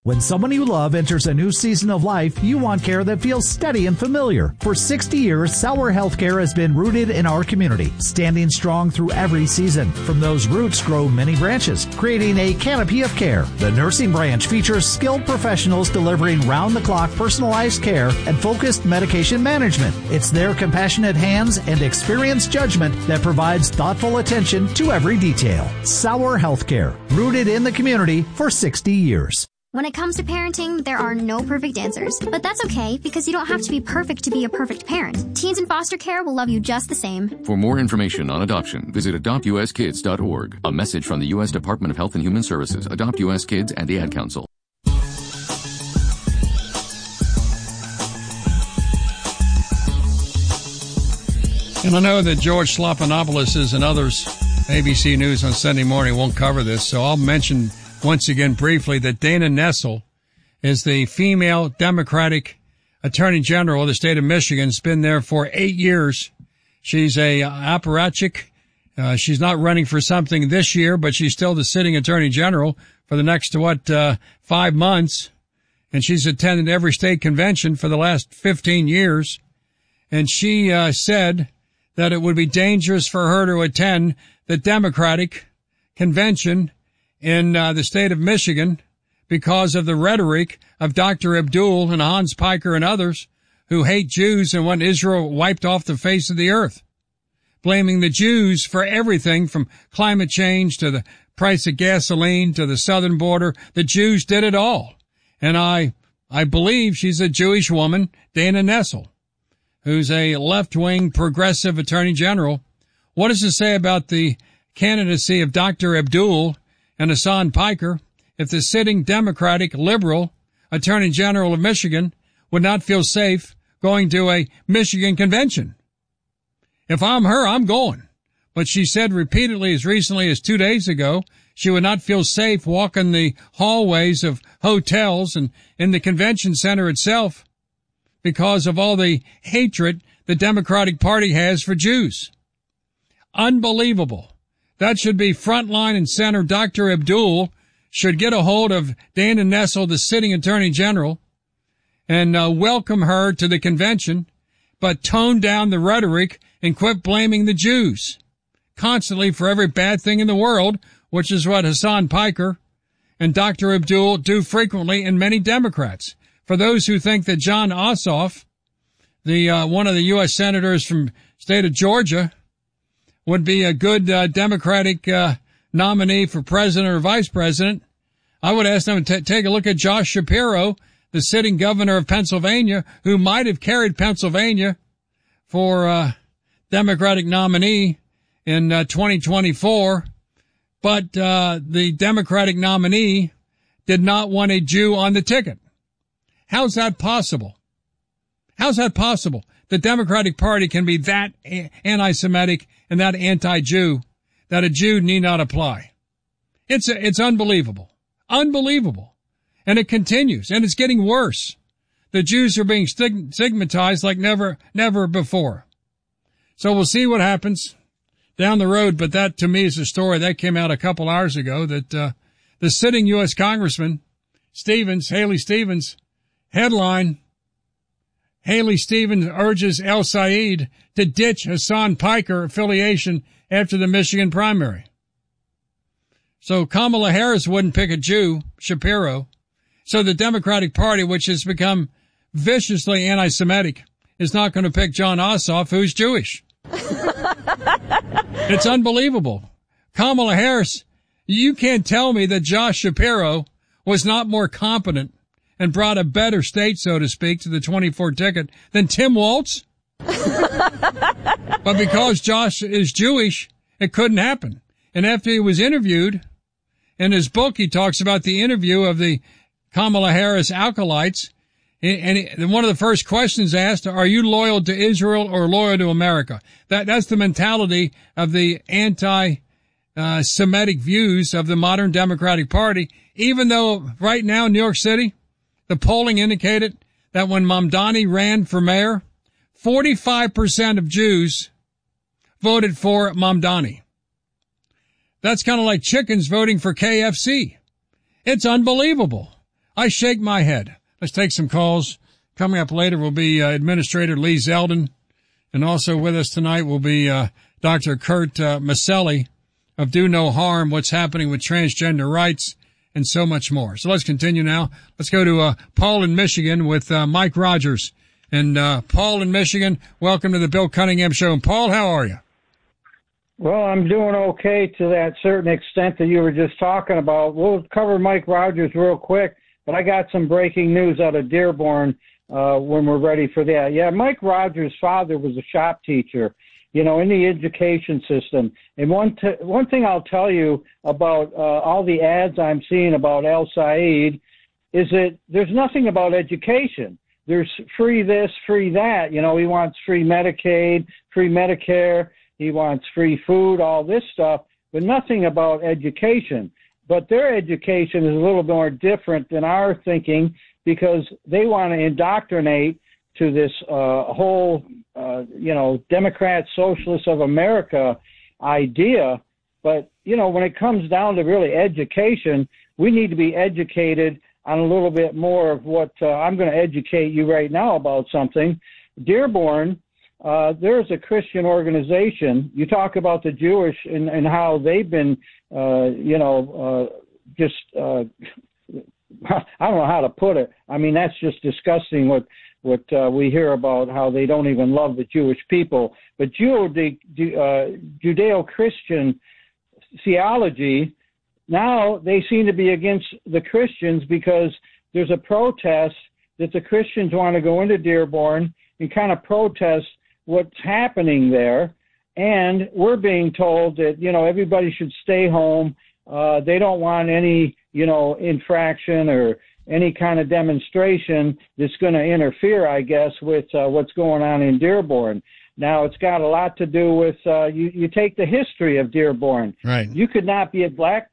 When someone you love enters a new season of life, you want care that feels steady and familiar. For 60 years, Sauer Healthcare has been rooted in our community, standing strong through every season. From those roots grow many branches, creating a canopy of care. The nursing branch features skilled professionals delivering round-the-clock personalized care and focused medication management. It's their compassionate hands and experienced judgment that provides thoughtful attention to every detail. Sauer Healthcare, rooted in the community for 60 years. When it comes to parenting, there are no perfect answers. But that's okay, because you don't have to be perfect to be a perfect parent. Teens in foster care will love you just the same. For more information on adoption, visit adoptuskids.org. A message from the U.S. Department of Health and Human Services, Adopt U.S. Kids, and the Ad Council. And I know that George Stephanopoulos and others, ABC News on Sunday morning, won't cover this, so I'll mention once again briefly that Dana Nessel is the female Democratic Attorney General of the state of Michigan. Has been there for 8 years. She's a apparatchik. She's not running for something this year, but she's still the sitting Attorney General for the next, 5 months. And she's attended every state convention for the last 15 years. And she said that it would be dangerous for her to attend the Democratic convention in the state of Michigan because of the rhetoric of Dr. Abdul and Hans Piker and others who hate Jews and want Israel wiped off the face of the earth, blaming the Jews for everything from climate change to the price of gasoline to the southern border. The Jews did it all. And I believe she's a Jewish woman, Dana Nessel, who's a left-wing progressive attorney general. What does it say about the candidacy of Dr. Abdul and Hassan Piker if the sitting Democratic liberal Attorney General of Michigan would not feel safe going to a Michigan convention? If I'm her, I'm going. But she said repeatedly as recently as 2 days ago she would not feel safe walking the hallways of hotels and in the convention center itself because of all the hatred the Democratic Party has for Jews. Unbelievable. That should be front line and center. Dr. Abdul should get a hold of Dana Nessel, the sitting Attorney General, and welcome her to the convention, but tone down the rhetoric and quit blaming the Jews constantly for every bad thing in the world, which is what Hassan Piker and Dr. Abdul do frequently, and many Democrats. For those who think that Jon Ossoff, the one of the U.S. senators from state of Georgia, would be a good Democratic nominee for president or vice president, I would ask them to take a look at Josh Shapiro, the sitting governor of Pennsylvania, who might have carried Pennsylvania for Democratic nominee in 2024, but the Democratic nominee did not want a Jew on the ticket. How's that possible? How's that possible? The Democratic Party can be that anti-Semitic and that anti-Jew that a Jew need not apply. It's unbelievable. Unbelievable. And it continues, and it's getting worse. The Jews are being stigmatized like never before. So we'll see what happens down the road, but that to me is a story that came out a couple hours ago that the sitting U.S. Congressman Haley Stevens, headline, Haley Stevens urges El Sayed to ditch Hassan Piker affiliation after the Michigan primary. So Kamala Harris wouldn't pick a Jew, Shapiro. So the Democratic Party, which has become viciously anti-Semitic, is not going to pick Jon Ossoff, who's Jewish. It's unbelievable. Kamala Harris, you can't tell me that Josh Shapiro was not more competent and brought a better state, so to speak, to the 24 ticket than Tim Walz. But because Josh is Jewish, it couldn't happen. And after he was interviewed, in his book, he talks about the interview of the Kamala Harris acolytes. And one of the first questions asked, are you loyal to Israel or loyal to America? That's the mentality of the anti-Semitic views of the modern Democratic Party, even though right now in New York City, the polling indicated that when Mamdani ran for mayor, 45% of Jews voted for Mamdani. That's kind of like chickens voting for KFC. It's unbelievable. I shake my head. Let's take some calls. Coming up later will be Administrator Lee Zeldin. And also with us tonight will be Dr. Kurt Maselli of Do No Harm, what's happening with transgender rights, and so much more. So let's continue now. Let's go to Paul in Michigan with Mike Rogers. And Paul in Michigan, welcome to the Bill Cunningham Show. And Paul, how are you? Well, I'm doing okay to that certain extent that you were just talking about. We'll cover Mike Rogers real quick, but I got some breaking news out of Dearborn when we're ready for that. Yeah, Mike Rogers' father was a shop teacher, in the education system. And one thing I'll tell you about all the ads I'm seeing about El Said is that there's nothing about education. There's free this, free that. He wants free Medicaid, free Medicare. He wants free food, all this stuff, but nothing about education. But their education is a little more different than our thinking because they want to indoctrinate to this whole, Democrat Socialist of America idea. But, when it comes down to really education, we need to be educated on a little bit more of what I'm going to educate you right now about something. Dearborn, there's a Christian organization. You talk about the Jewish and how they've been, I don't know how to put it. I mean, that's just disgusting what we hear about how they don't even love the Jewish people. But Judeo-Christian theology, now they seem to be against the Christians because there's a protest that the Christians want to go into Dearborn and kind of protest what's happening there. And we're being told that, everybody should stay home. They don't want any, infraction or any kind of demonstration that's going to interfere, I guess, with what's going on in Dearborn. Now, it's got a lot to do with you take the history of Dearborn. Right. You could not be a black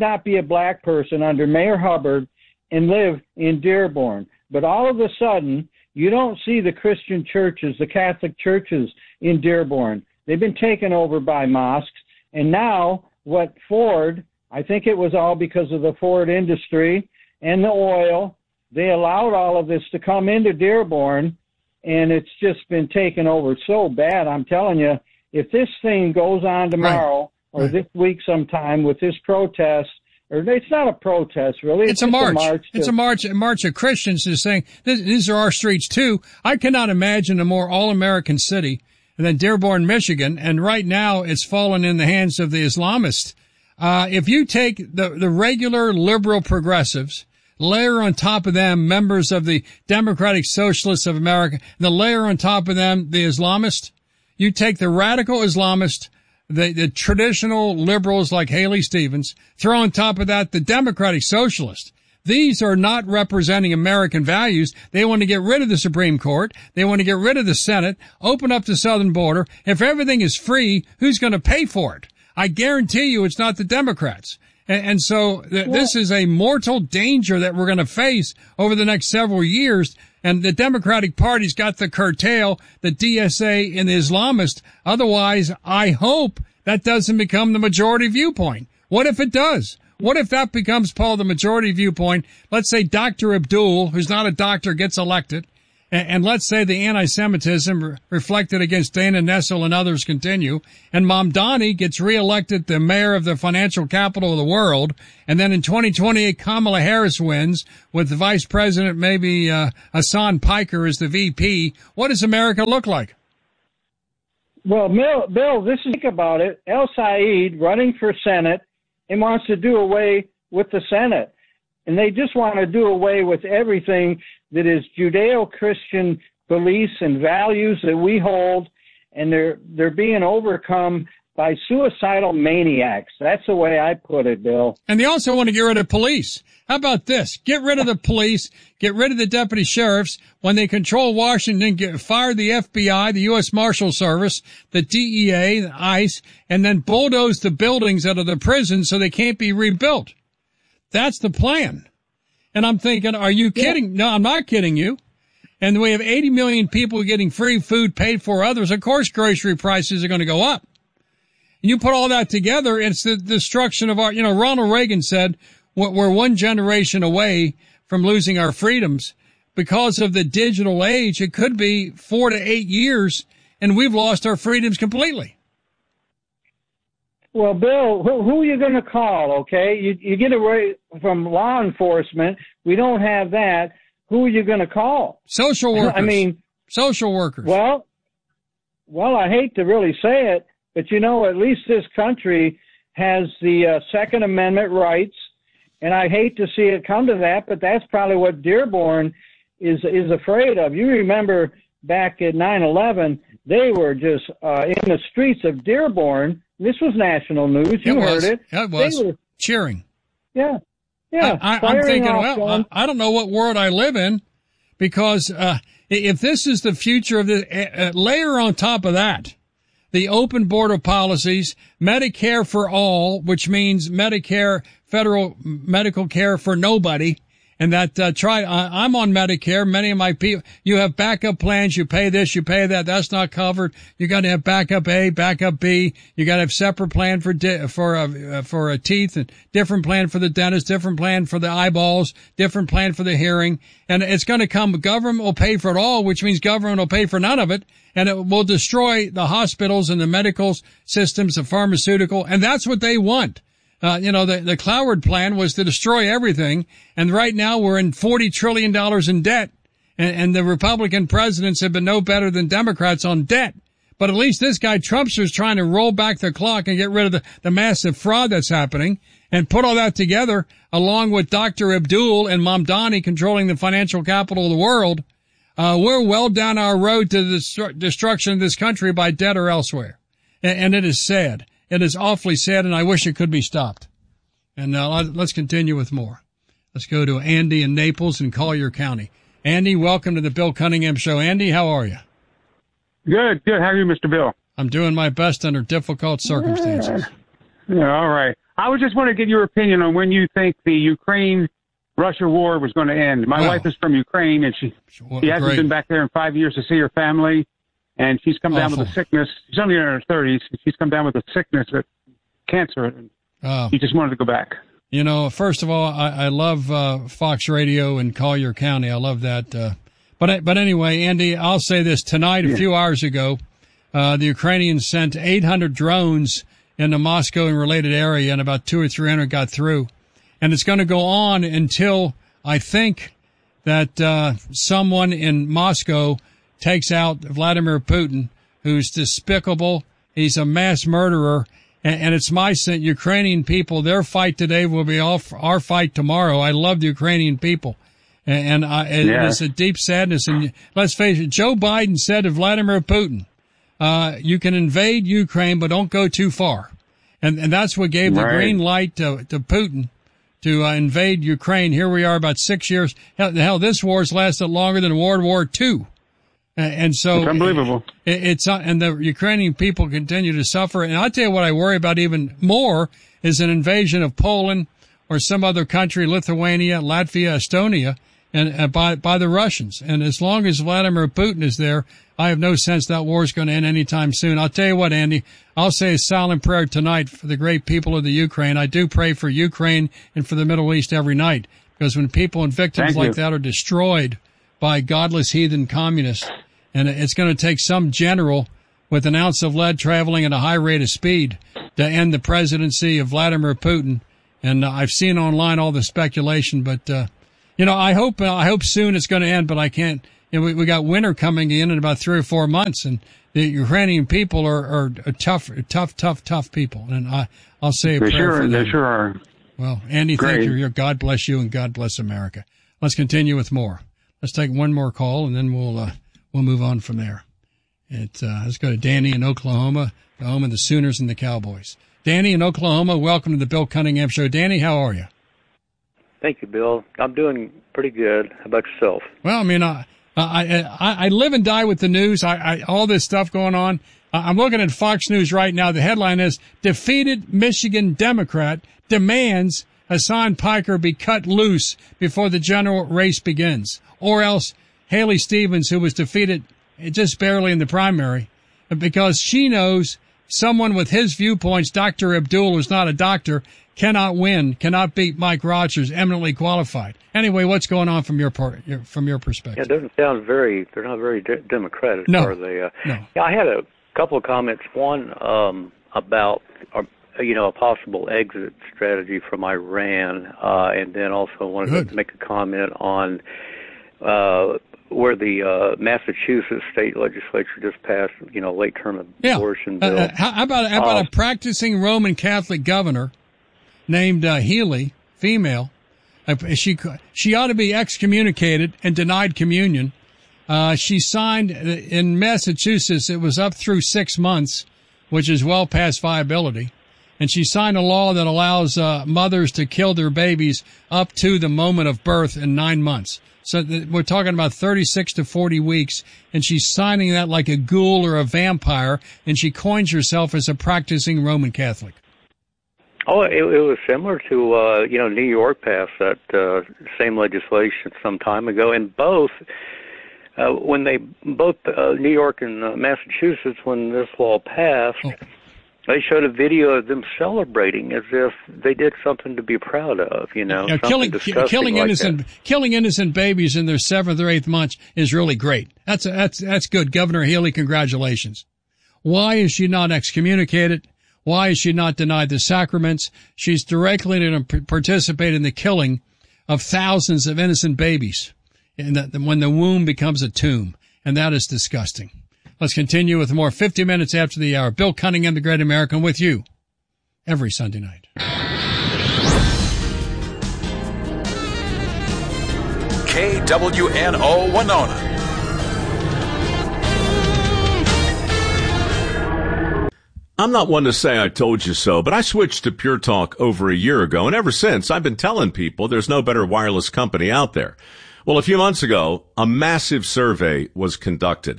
person under Mayor Hubbard and live in Dearborn. But all of a sudden, you don't see the Christian churches, the Catholic churches in Dearborn. They've been taken over by mosques. And now what Ford, I think it was all because of the Ford industry and the oil, they allowed all of this to come into Dearborn, and it's just been taken over so bad. I'm telling you, if this thing goes on tomorrow or this week sometime with this protest, or it's not a protest, really. It's a march. It's a march of Christians who are saying, these are our streets too. I cannot imagine a more all-American city than Dearborn, Michigan, and right now it's fallen in the hands of the Islamists. If you take the regular liberal progressives, layer on top of them members of the Democratic Socialists of America, and the layer on top of them the Islamists, you take the radical Islamists, the traditional liberals like Haley Stevens, throw on top of that the Democratic Socialists. These are not representing American values. They want to get rid of the Supreme Court. They want to get rid of the Senate, open up the southern border. If everything is free, who's going to pay for it? I guarantee you it's not the Democrats. And so this is a mortal danger that we're going to face over the next several years. And the Democratic Party's got to curtail the DSA and the Islamists. Otherwise, I hope that doesn't become the majority viewpoint. What if it does? What if that becomes, Paul, the majority viewpoint? Let's say Dr. Abdul, who's not a doctor, gets elected. And let's say the anti-Semitism reflected against Dana Nessel and others continue, and Mamdani gets reelected the mayor of the financial capital of the world, and then in 2028 Kamala Harris wins with the vice president, maybe Hassan Piker as the VP. What does America look like? Well, Bill, think about it. El Said running for Senate and wants to do away with the Senate. And they just want to do away with everything that is Judeo-Christian beliefs and values that we hold, and they're being overcome by suicidal maniacs. That's the way I put it, Bill. And they also want to get rid of police. How about this? Get rid of the police, get rid of the deputy sheriffs. When they control Washington, fire the FBI, the U.S. Marshal Service, the DEA, the ICE, and then bulldoze the buildings out of the prisons so they can't be rebuilt. That's the plan. And I'm thinking, are you kidding? No, I'm not kidding you. And we have 80 million people getting free food paid for others. Of course, grocery prices are going to go up. And you put all that together, it's the destruction of our, Ronald Reagan said, we're one generation away from losing our freedoms. Because of the digital age, it could be 4 to 8 years, and we've lost our freedoms completely. Well, Bill, who are you going to call, okay? You get away from law enforcement. We don't have that. Who are you going to call? Social workers. I mean, social workers. Well, I hate to really say it, but, at least this country has the Second Amendment rights, and I hate to see it come to that, but that's probably what Dearborn is afraid of. You remember back at 9/11, they were just in the streets of Dearborn. This was national news. You heard it. It was. They were cheering. Yeah. I'm thinking, well, I don't know what world I live in, because if this is the future of the layer on top of that, the open border policies, Medicare for all, which means Medicare, federal medical care for nobody. And that, I'm on Medicare. Many of my people, you have backup plans. You pay this, you pay that. That's not covered. You got to have backup A, backup B. You got to have separate plan for a teeth, and different plan for the dentist, different plan for the eyeballs, different plan for the hearing. And it's going to come, government will pay for it all, which means government will pay for none of it. And it will destroy the hospitals and the medical systems, the pharmaceutical. And that's what they want. The Cloward plan was to destroy everything, and right now we're in $40 trillion in debt, and the Republican presidents have been no better than Democrats on debt. But at least this guy Trumpster is trying to roll back the clock and get rid of the massive fraud that's happening, and put all that together, along with Dr. Abdul and Mamdani controlling the financial capital of the world. We're well down our road to the destruction of this country by debt or elsewhere, and it is sad. It is awfully sad, and I wish it could be stopped. And now let's continue with more. Let's go to Andy in Naples in Collier County. Andy, welcome to the Bill Cunningham Show. Andy, how are you? Good. How are you, Mr. Bill? I'm doing my best under difficult circumstances. Yeah, all right. I was just want to get your opinion on when you think the Ukraine-Russia war was going to end. My wife is from Ukraine, and she hasn't been back there in 5 years to see her family. And she's come down with a sickness. She's only in her 30s. She's come down with a sickness, cancer. And she just wanted to go back. First of all, I love Fox Radio in Collier County. I love that. But anyway, Andy, I'll say this. Tonight, a few hours ago, the Ukrainians sent 800 drones into Moscow and related area, and about 200 or 300 got through. And it's going to go on until I think that someone in Moscow takes out Vladimir Putin, who's despicable. He's a mass murderer. And it's my sense, Ukrainian people, their fight today will be our fight tomorrow. I love the Ukrainian people. It's a deep sadness. And let's face it, Joe Biden said to Vladimir Putin, you can invade Ukraine, but don't go too far. And that's what gave the green light to Putin to invade Ukraine. Here we are about 6 years. Hell, this war's lasted longer than World War II. And so it's unbelievable. And the Ukrainian people continue to suffer. And I'll tell you what I worry about even more is an invasion of Poland or some other country, Lithuania, Latvia, Estonia, and by the Russians. And as long as Vladimir Putin is there, I have no sense that war is going to end anytime soon. I'll tell you what, Andy, I'll say a silent prayer tonight for the great people of the Ukraine. I do pray for Ukraine and for the Middle East every night, because when people and victims like that are destroyed by godless heathen communists, and it's going to take some general with an ounce of lead traveling at a high rate of speed to end the presidency of Vladimir Putin. And I've seen online all the speculation, but I hope soon it's going to end. But I can't. We got winter coming in about 3 or 4 months, and the Ukrainian people are tough people. And I'll say a prayer for them. They sure are. Well, Andy, thank you. God bless you, and God bless America. Let's continue with more. Let's take one more call, and then we'll move on from there. Let's go to Danny in Oklahoma, the home of the Sooners and the Cowboys. Danny in Oklahoma, welcome to the Bill Cunningham Show. Danny, how are you? Thank you, Bill. I'm doing pretty good. How about yourself? Well, I mean, I live and die with the news. All this stuff going on. I'm looking at Fox News right now. The headline is, defeated Michigan Democrat demands Hassan Piker be cut loose before the general race begins. Or else Haley Stevens, who was defeated just barely in the primary, because she knows someone with his viewpoints, Dr. Abdul, who's not a doctor, cannot win, cannot beat Mike Rogers, eminently qualified. Anyway, what's going on from your perspective? Yeah, it doesn't sound they're not very democratic, no. Are they? No. Yeah, I had a couple of comments. One about a possible exit strategy from Iran, and then also wanted to make a comment on where the Massachusetts state legislature just passed, late-term abortion bill. How about a practicing Roman Catholic governor named Healy, female? She ought to be excommunicated and denied communion. She signed in Massachusetts. It was up through 6 months, which is well past viability. And she signed a law that allows mothers to kill their babies up to the moment of birth in 9 months. So we're talking about 36 to 40 weeks, and she's signing that like a ghoul or a vampire, and she coins herself as a practicing Roman Catholic. Oh, it was similar to, New York passed that same legislation some time ago, and both New York and Massachusetts, when this law passed, they showed a video of them celebrating as if they did something to be proud of, killing innocent babies in their 7th or 8th month is really great. That's good. Governor Healy, congratulations. Why is she not excommunicated? Why is she not denied the sacraments? She's directly going to participate in the killing of thousands of innocent babies when the womb becomes a tomb, and that is disgusting. Let's continue with more 50 minutes after the hour. Bill Cunningham, the Great American, with you every Sunday night. KWNO Winona. I'm not one to say I told you so, but I switched to Pure Talk over a year ago, and ever since I've been telling people there's no better wireless company out there. Well, a few months ago, a massive survey was conducted.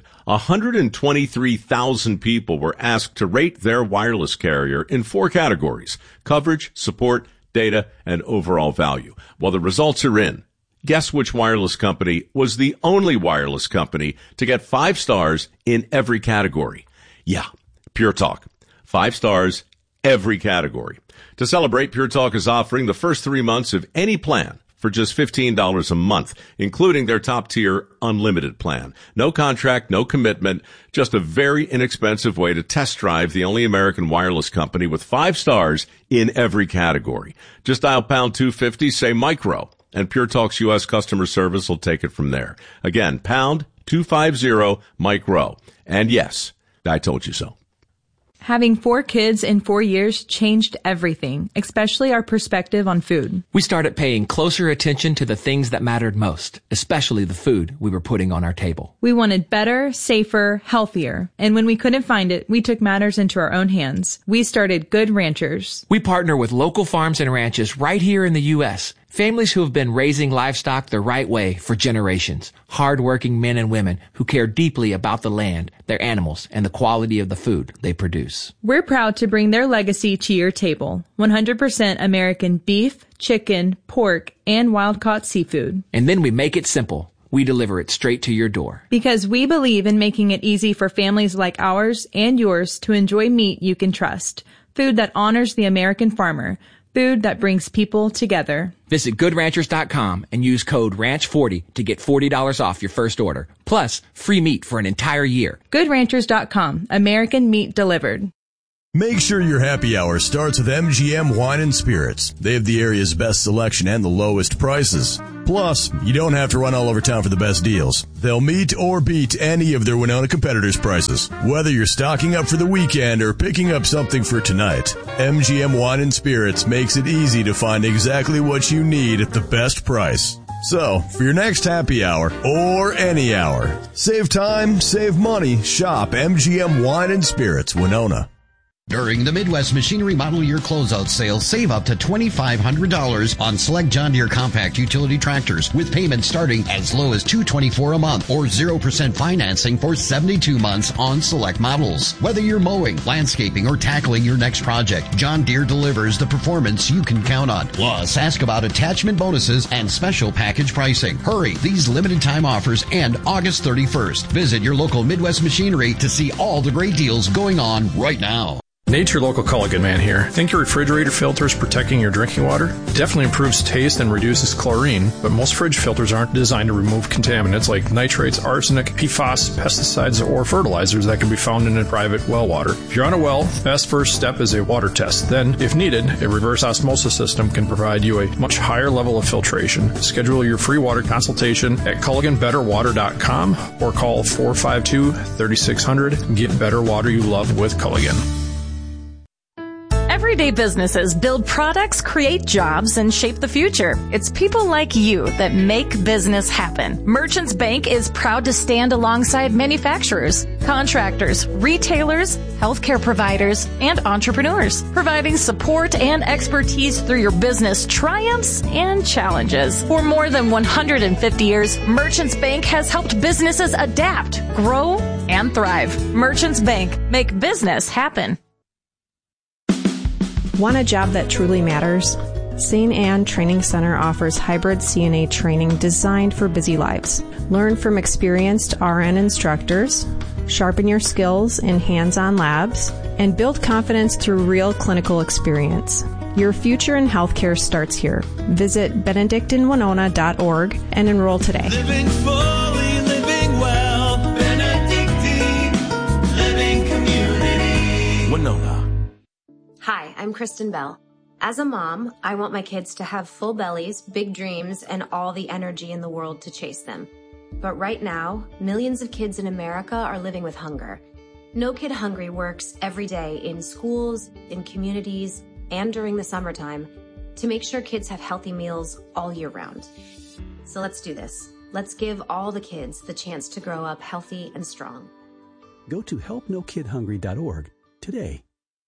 123,000 people were asked to rate their wireless carrier in 4 categories: coverage, support, data, and overall value. Well, the results are in. Guess which wireless company was the only wireless company to get 5 stars in every category? Yeah, Pure Talk. 5 stars, every category. To celebrate, Pure Talk is offering the first 3 months of any plan for just $15 a month, including their top-tier unlimited plan. No contract, no commitment, just a very inexpensive way to test drive the only American wireless company with 5 stars in every category. Just dial pound 250, say micro, and Pure Talk's U.S. customer service will take it from there. Again, pound 250 micro. And yes, I told you so. Having 4 kids in 4 years changed everything, especially our perspective on food. We started paying closer attention to the things that mattered most, especially the food we were putting on our table. We wanted better, safer, healthier. And when we couldn't find it, we took matters into our own hands. We started Good Ranchers. We partner with local farms and ranches right here in the U.S., families who have been raising livestock the right way for generations. Hard-working men and women who care deeply about the land, their animals, and the quality of the food they produce. We're proud to bring their legacy to your table. 100% American beef, chicken, pork, and wild-caught seafood. And then we make it simple. We deliver it straight to your door. Because we believe in making it easy for families like ours and yours to enjoy meat you can trust. Food that honors the American farmer. Food that brings people together. Visit GoodRanchers.com and use code RANCH40 to get $40 off your first order. Plus, free meat for an entire year. GoodRanchers.com. American meat delivered. Make sure your happy hour starts with MGM Wine and Spirits. They have the area's best selection and the lowest prices. Plus, you don't have to run all over town for the best deals. They'll meet or beat any of their Winona competitors' prices. Whether you're stocking up for the weekend or picking up something for tonight, MGM Wine and Spirits makes it easy to find exactly what you need at the best price. So, for your next happy hour, or any hour, save time, save money, shop MGM Wine and Spirits, Winona. During the Midwest Machinery Model Year Closeout Sale, save up to $2,500 on select John Deere compact utility tractors with payments starting as low as $224 a month or 0% financing for 72 months on select models. Whether you're mowing, landscaping, or tackling your next project, John Deere delivers the performance you can count on. Plus, ask about attachment bonuses and special package pricing. Hurry, these limited time offers end August 31st. Visit your local Midwest Machinery to see all the great deals going on right now. Nate's your local Culligan man here. Think your refrigerator filter is protecting your drinking water? It definitely improves taste and reduces chlorine, but most fridge filters aren't designed to remove contaminants like nitrates, arsenic, PFAS, pesticides, or fertilizers that can be found in a private well water. If you're on a well, the best first step is a water test. Then, if needed, a reverse osmosis system can provide you a much higher level of filtration. Schedule your free water consultation at CulliganBetterWater.com or call 452-3600. Get better water you love with Culligan. Everyday businesses build products, create jobs, and shape the future. It's people like you that make business happen. Merchants Bank is proud to stand alongside manufacturers, contractors, retailers, healthcare providers, and entrepreneurs, providing support and expertise through your business triumphs and challenges. For more than 150 years, Merchants Bank has helped businesses adapt, grow, and thrive. Merchants Bank, make business happen. Want a job that truly matters? St. Anne Training Center offers hybrid CNA training designed for busy lives. Learn from experienced RN instructors, sharpen your skills in hands-on labs, and build confidence through real clinical experience. Your future in healthcare starts here. Visit benedictinwinona.org and enroll today. Living fully, living well, Benedictine Living Community. Winona. Hi, I'm Kristen Bell. As a mom, I want my kids to have full bellies, big dreams, and all the energy in the world to chase them. But right now, millions of kids in America are living with hunger. No Kid Hungry works every day in schools, in communities, and during the summertime to make sure kids have healthy meals all year round. So let's do this. Let's give all the kids the chance to grow up healthy and strong. Go to helpnokidhungry.org today.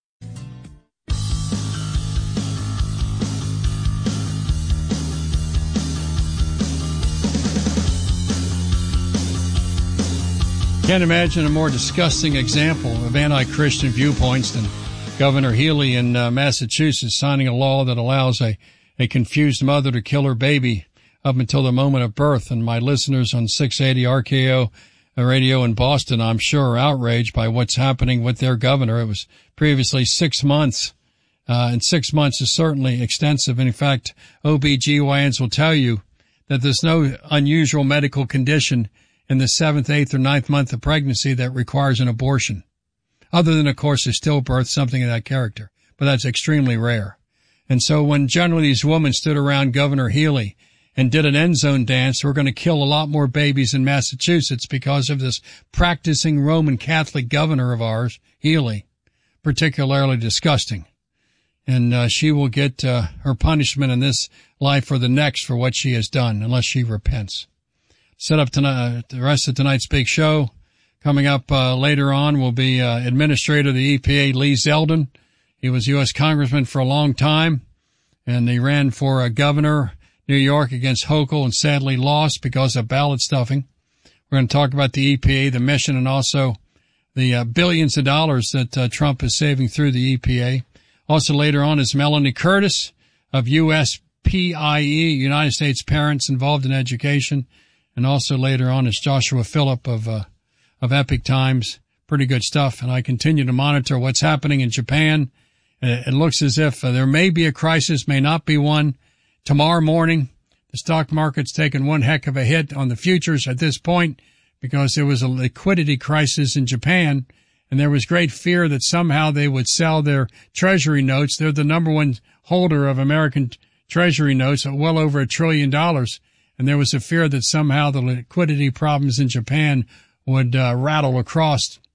Can't imagine a more disgusting example of anti-Christian viewpoints than Governor Healy in Massachusetts signing a law that allows a confused mother to kill her baby up until the moment of birth. And my listeners on 680 RKO radio in Boston, I'm sure, are outraged by what's happening with their governor. It was previously 6 months, and 6 months is certainly extensive. And in fact, OBGYNs will tell you that there's no unusual medical condition in the 7th, 8th, or 9th month of pregnancy that requires an abortion. Other than, of course, a stillbirth, something of that character. But that's extremely rare. And so when generally these women stood around Governor Healy and did an end zone dance, we're going to kill a lot more babies in Massachusetts because of this practicing Roman Catholic governor of ours, Healy. Particularly disgusting. And she will get her punishment in this life or the next for what she has done, unless she repents. Set up tonight, the rest of tonight's big show. Coming up later on will be Administrator of the EPA, Lee Zeldin. He was U.S. Congressman for a long time, and he ran for governor, New York, against Hochul, and sadly lost because of ballot stuffing. We're going to talk about the EPA, the mission, and also the billions of dollars that Trump is saving through the EPA. Also later on is Melanie Curtis of USPIE, United States Parents Involved in Education. And also later on is Joshua Phillip of Epic Times. Pretty good stuff. And I continue to monitor what's happening in Japan. It looks as if there may be a crisis, may not be one. Tomorrow morning, the stock market's taken one heck of a hit on the futures at this point because there was a liquidity crisis in Japan. And there was great fear that somehow they would sell their treasury notes. They're the number one holder of American treasury notes at well over $1 trillion. And there was a fear that somehow the liquidity problems in Japan would rattle across